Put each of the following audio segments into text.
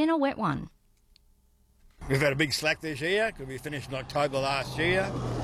been a wet one. We've had a big slack this year because we finished in October last year.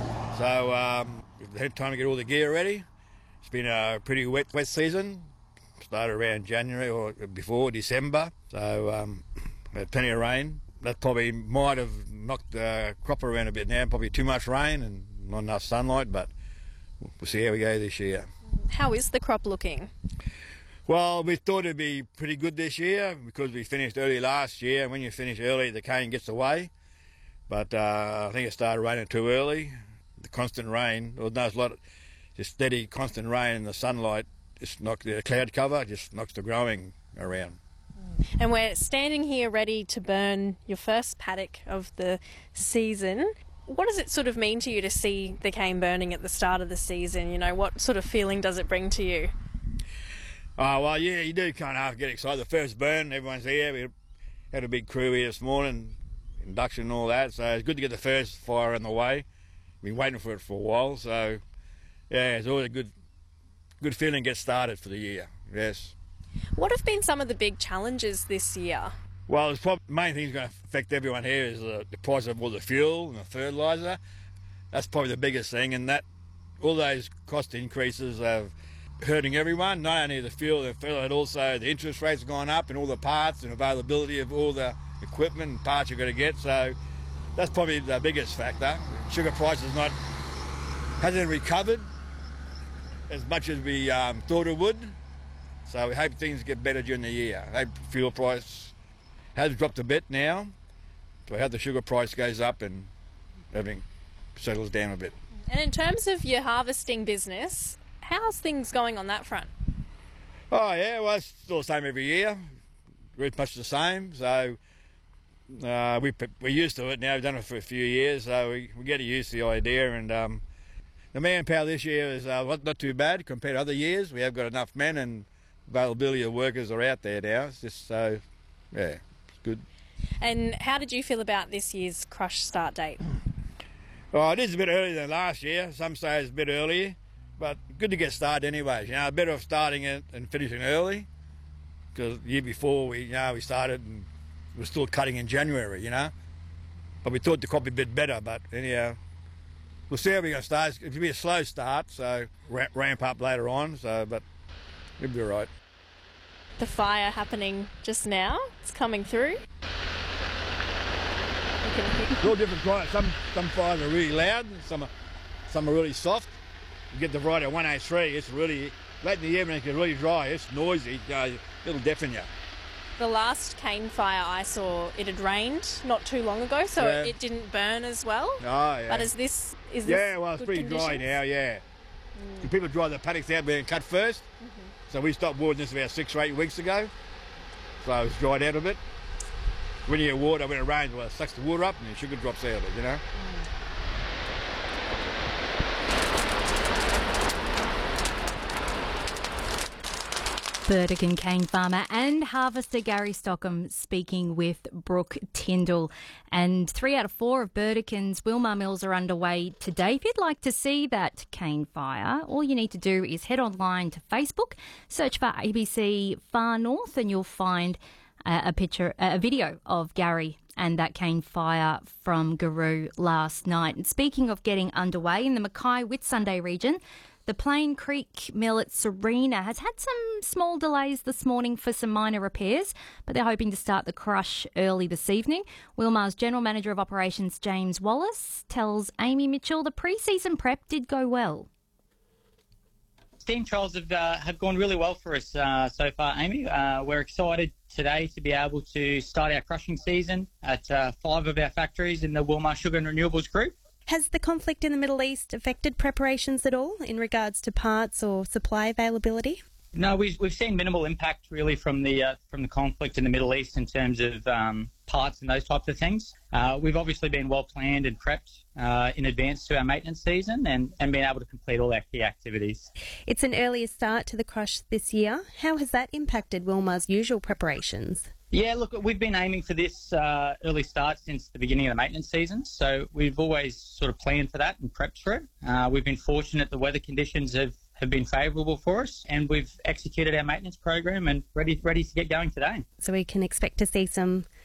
So we've had time to get all the gear ready. It's been a pretty wet season. Started around January or before December. So we had plenty of rain. That probably might have knocked the crop around a bit now. Probably too much rain and not enough sunlight, but we'll see how we go this year. How is the crop looking? Well, we thought it'd be pretty good this year because we finished early last year. And when you finish early, the cane gets away. But I think it started raining too early. The constant rain, there's a lot of just steady, constant rain and the sunlight just knocks the cloud cover, just knocks the growing around. And we're standing here ready to burn your first paddock of the season. What does it sort of mean to you to see the cane burning at the start of the season? You know, what sort of feeling does it bring to you? Oh, well, yeah, you do kind of get excited. The first burn, everyone's here. We had a big crew here this morning, induction and all that. So it's good to get the first fire in the way. Been waiting for it for a while. So, yeah, it's always a good feeling to get started for the year, yes. What have been some of the big challenges this year? Well, the main thing that's going to affect everyone here is the price of all the fuel and the fertiliser. That's probably the biggest thing, and that all those cost increases are hurting everyone, not only the fuel and fertiliser, but also the interest rates have gone up and all the parts and availability of all the equipment and parts you've got to get. So that's probably the biggest factor. Sugar price hasn't recovered as much as we thought it would. So we hope things get better during the year. I hope fuel price has dropped a bit now. So I hope the sugar price goes up and everything settles down a bit. And in terms of your harvesting business, how's things going on that front? Oh, yeah, well, it's still the same every year. Pretty much the same. So we're used to it now. We've done it for a few years, so we get used to the idea. And the manpower this year is not too bad compared to other years. We have got enough men and availability of workers are out there now. It's just so, yeah, it's good. And how did you feel about this year's crush start date? Oh, it is a bit earlier than last year. Some say it's a bit earlier, but good to get started anyway. You know, better off starting it and finishing early, because the year before we started and we're still cutting in January, you know. But we thought the crop would be a bit better, but anyhow, we'll see how we're going to start. It'll be a slow start, so ramp up later on, but it'll be all right. The fire happening just now, it's coming through. It's all different kinds. Some fires are really loud, some are really soft. You get the variety of 183, it's really, late in the evening it gets really dry, it's noisy, it'll deafen you. The last cane fire I saw, it had rained not too long ago, so yeah. It didn't burn as well. Oh, yeah. But is this yeah, well, it's good pretty conditions? dry now, yeah. People dry the paddocks out being cut first, so we stopped watering this about 6 or 8 weeks ago, so it's dried out a bit. When you get water, when it rains, well, it sucks the water up and the sugar drops out of it, you know. Burdock and cane farmer and harvester Gary Stockham speaking with Brooke Tyndall. And 3 out of 4 of Burdock and Wilmar mills are underway today. If you'd like to see that cane fire, all you need to do is head online to Facebook, search for ABC Far North, and you'll find a video of Gary and that cane fire from Garoo last night. And speaking of getting underway, in the Mackay-Whitsunday region, the Plain Creek mill at Serena has had some small delays this morning for some minor repairs, but they're hoping to start the crush early this evening. Wilmar's General Manager of Operations, James Wallace, tells Amy Mitchell the pre-season prep did go well. Steam trials have gone really well for us so far, Amy. We're excited today to be able to start our crushing season at 5 of our factories in the Wilmar Sugar and Renewables Group. Has the conflict in the Middle East affected preparations at all in regards to parts or supply availability? No, we've seen minimal impact really from the conflict in the Middle East in terms of parts and those types of things. We've obviously been well planned and prepped in advance to our maintenance season and been able to complete all our key activities. It's an earlier start to the crush this year. How has that impacted Wilmar's usual preparations? Yeah, look, we've been aiming for this early start since the beginning of the maintenance season, so we've always sort of planned for that and prepped for it. We've been fortunate the weather conditions have been favourable for us, and we've executed our maintenance program and ready to get going today. So we can expect to see some